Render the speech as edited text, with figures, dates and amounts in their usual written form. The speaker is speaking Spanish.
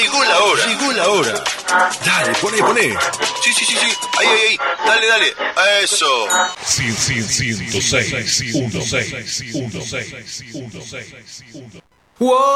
Llegó la hora. Llegó la hora. Dale, poné. Sí. Ahí. Dale. Eso. 106. 106.